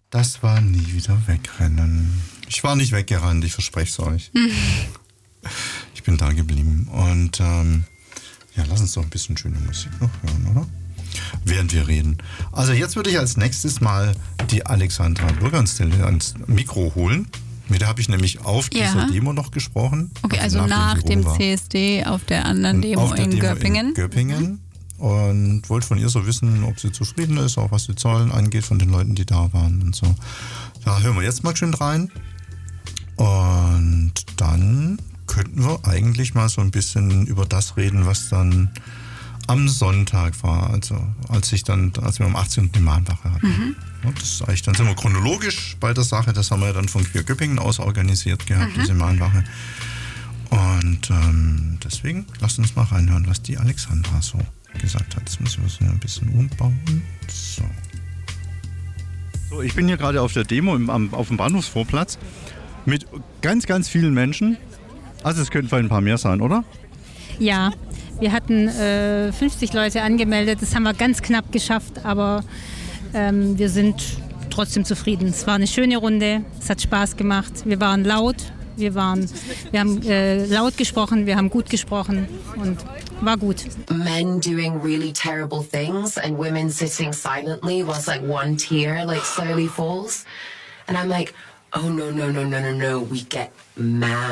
Das war nie wieder wegrennen. Ich war nicht weggerannt, ich verspreche es euch. Ich bin da geblieben. Und ja, lass uns doch ein bisschen schöne Musik noch hören, oder? Während wir reden. Also jetzt würde ich als nächstes mal die Alexandra Bürger ans Mikro holen. Mit der habe ich nämlich auf dieser Demo noch gesprochen. Okay, also nach dem CSD auf der anderen Demo in Göppingen. Und wollte von ihr so wissen, ob sie zufrieden ist, auch was die Zahlen angeht von den Leuten, die da waren und so. Da hören wir jetzt mal schön rein. Und dann könnten wir eigentlich mal so ein bisschen über das reden, was dann am Sonntag war, also als wir am 18. die Mahnwache hatten. Ja, das ist eigentlich, dann sind wir chronologisch bei der Sache, das haben wir ja dann von Queer Göppingen aus organisiert gehabt, diese Mahnwache. Und deswegen lasst uns mal reinhören, was die Alexandra so gesagt hat. Jetzt müssen wir es ein bisschen umbauen. So, ich bin hier gerade auf der Demo auf dem Bahnhofsvorplatz mit ganz, ganz vielen Menschen. Also es könnten vielleicht ein paar mehr sein, oder? Ja, wir hatten 50 Leute angemeldet. Das haben wir ganz knapp geschafft, aber wir sind trotzdem zufrieden. Es war eine schöne Runde, es hat Spaß gemacht. Wir waren laut, wir haben laut gesprochen, wir haben gut gesprochen und war gut. Men doing really terrible things and women sitting silently whilst like one tear like slowly falls. And I'm like, oh no, we get mad.